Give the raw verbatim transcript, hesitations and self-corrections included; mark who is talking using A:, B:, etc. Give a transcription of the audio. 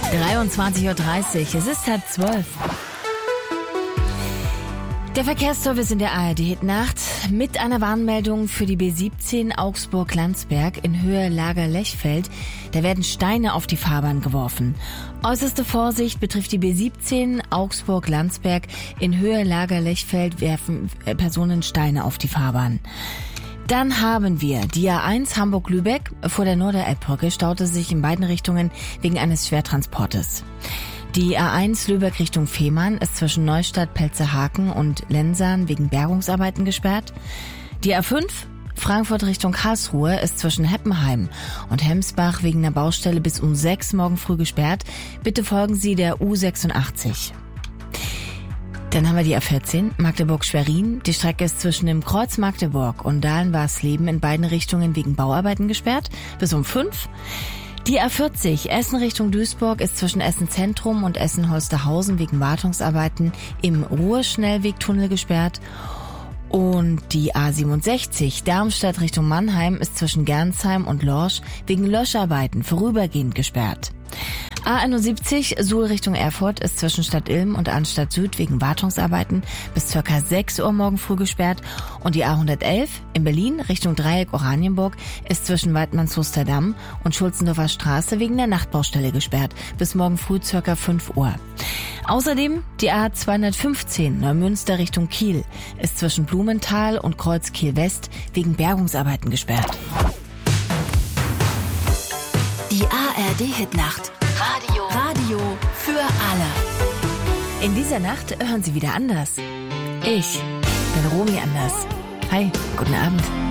A: dreiundzwanzig Uhr dreißig, es ist halb zwölf. Der Verkehrsservice in der A R D-Nacht mit einer Warnmeldung für die B siebzehn Augsburg-Landsberg in Höhe Lager-Lechfeld. Da werden Steine auf die Fahrbahn geworfen. Äußerste Vorsicht betrifft die B siebzehn Augsburg-Landsberg in Höhe Lager-Lechfeld, werfen Personen Steine auf die Fahrbahn. Dann haben wir die A eins Hamburg-Lübeck. Vor der Norderelbbrücke staute sich in beiden Richtungen wegen eines Schwertransportes. Die A eins Lübeck Richtung Fehmarn ist zwischen Neustadt, Pelzerhaken und Lensahn wegen Bergungsarbeiten gesperrt. Die A fünf Frankfurt Richtung Karlsruhe ist zwischen Heppenheim und Hemsbach wegen einer Baustelle bis um sechs morgen früh gesperrt. Bitte folgen Sie der U sechsundachtzig. Dann haben wir die A vierzehn Magdeburg-Schwerin. Die Strecke ist zwischen dem Kreuz Magdeburg und Dahlen-Warsleben in beiden Richtungen wegen Bauarbeiten gesperrt bis um fünf. Die A vierzig Essen Richtung Duisburg ist zwischen Essen Zentrum und Essen Holsterhausen wegen Wartungsarbeiten im Ruhrschnellwegtunnel gesperrt. Und die A siebenundsechzig Darmstadt Richtung Mannheim ist zwischen Gernsheim und Lorsch wegen Löscharbeiten vorübergehend gesperrt. A einundsiebzig Suhl Richtung Erfurt ist zwischen Stadt Ilm und Arnstadt Süd wegen Wartungsarbeiten bis ca. sechs Uhr morgen früh gesperrt. Und die A hundertelf in Berlin Richtung Dreieck Oranienburg ist zwischen Weidmanns-Hosterdamm und Schulzendorfer Straße wegen der Nachtbaustelle gesperrt bis morgen früh ca. fünf Uhr. Außerdem die A zweihundertfünfzehn Neumünster Richtung Kiel ist zwischen Blumenthal und Kreuz Kiel-West wegen Bergungsarbeiten gesperrt.
B: Die A R D-Hitnacht. Radio. Radio für alle.
A: In dieser Nacht hören Sie wieder anders. Ich bin Romy Anders. Hi, guten Abend.